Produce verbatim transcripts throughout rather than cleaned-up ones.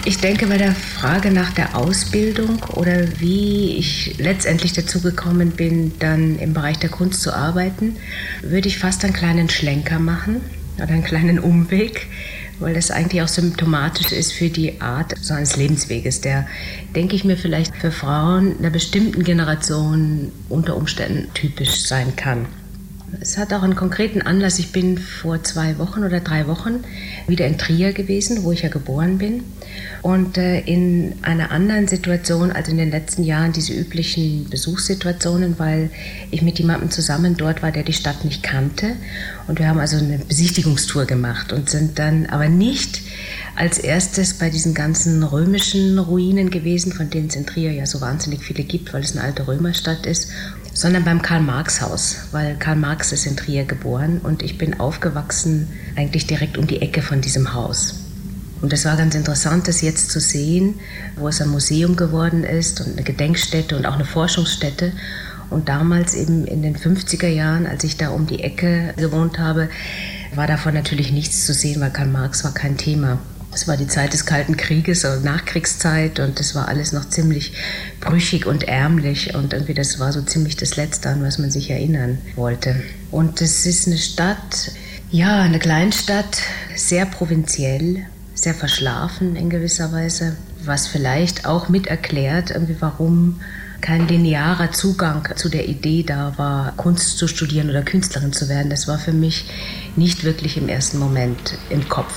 Ich denke, bei der Frage nach der Ausbildung oder wie ich letztendlich dazu gekommen bin, dann im Bereich der Kunst zu arbeiten, würde ich fast einen kleinen Schlenker machen oder einen kleinen Umweg, weil das eigentlich auch symptomatisch ist für die Art so eines Lebensweges, der, denke ich mir, vielleicht für Frauen einer bestimmten Generation unter Umständen typisch sein kann. Es hat auch einen konkreten Anlass. Ich bin vor zwei Wochen oder drei Wochen wieder in Trier gewesen, wo ich ja geboren bin. Und äh, in einer anderen Situation als in den letzten Jahren, diese üblichen Besuchssituationen, weil ich mit jemandem zusammen dort war, der die Stadt nicht kannte. Und wir haben also eine Besichtigungstour gemacht und sind dann aber nicht als erstes bei diesen ganzen römischen Ruinen gewesen, von denen es in Trier ja so wahnsinnig viele gibt, weil es eine alte Römerstadt ist, sondern beim Karl-Marx-Haus, weil Karl Marx ist in Trier geboren und ich bin aufgewachsen eigentlich direkt um die Ecke von diesem Haus. Und es war ganz interessant, das jetzt zu sehen, wo es ein Museum geworden ist und eine Gedenkstätte und auch eine Forschungsstätte. Und damals eben in den fünfziger Jahren, als ich da um die Ecke gewohnt habe, war davon natürlich nichts zu sehen, weil Karl Marx war kein Thema. Es war die Zeit des Kalten Krieges, also Nachkriegszeit, und das war alles noch ziemlich brüchig und ärmlich und irgendwie das war so ziemlich das Letzte, an was man sich erinnern wollte. Und es ist eine Stadt, ja, eine Kleinstadt, sehr provinziell, sehr verschlafen in gewisser Weise, was vielleicht auch mit erklärt, irgendwie warum kein linearer Zugang zu der Idee da war, Kunst zu studieren oder Künstlerin zu werden. Das war für mich nicht wirklich im ersten Moment im Kopf.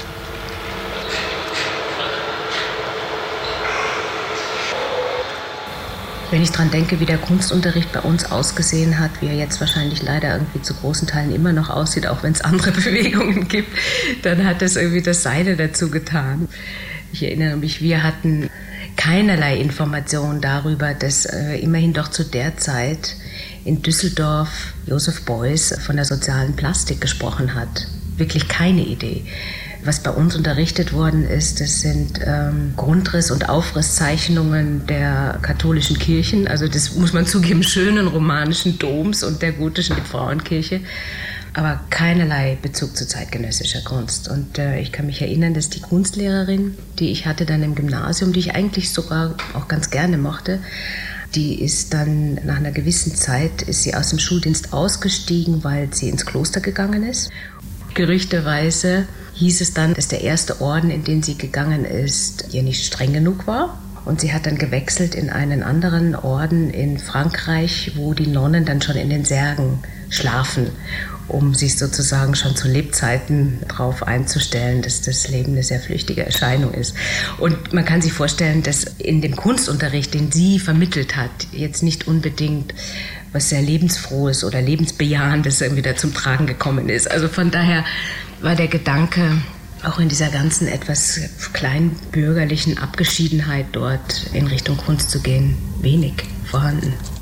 Wenn ich daran denke, wie der Kunstunterricht bei uns ausgesehen hat, wie er jetzt wahrscheinlich leider irgendwie zu großen Teilen immer noch aussieht, auch wenn es andere Bewegungen gibt, dann hat das irgendwie das Seine dazu getan. Ich erinnere mich, wir hatten keinerlei Information darüber, dass äh, immerhin doch zu der Zeit in Düsseldorf Joseph Beuys von der sozialen Plastik gesprochen hat. Wirklich keine Idee. Was bei uns unterrichtet worden ist, das sind ähm, Grundriss- und Aufrisszeichnungen der katholischen Kirchen, also das muss man zugeben, schönen romanischen Doms und der gotischen Frauenkirche, aber keinerlei Bezug zu zeitgenössischer Kunst. Und äh, ich kann mich erinnern, dass die Kunstlehrerin, die ich hatte dann im Gymnasium, die ich eigentlich sogar auch ganz gerne mochte, die ist dann nach einer gewissen Zeit ist sie aus dem Schuldienst ausgestiegen, weil sie ins Kloster gegangen ist. Gerüchteweise hieß es dann, dass der erste Orden, in den sie gegangen ist, ihr nicht streng genug war. Und sie hat dann gewechselt in einen anderen Orden in Frankreich, wo die Nonnen dann schon in den Särgen schlafen, um sich sozusagen schon zu Lebzeiten darauf einzustellen, dass das Leben eine sehr flüchtige Erscheinung ist. Und man kann sich vorstellen, dass in dem Kunstunterricht, den sie vermittelt hat, jetzt nicht unbedingt was sehr Lebensfrohes oder Lebensbejahendes irgendwie da zum Tragen gekommen ist. Also von daher war der Gedanke, auch in dieser ganzen etwas kleinbürgerlichen Abgeschiedenheit dort in Richtung Kunst zu gehen, wenig vorhanden.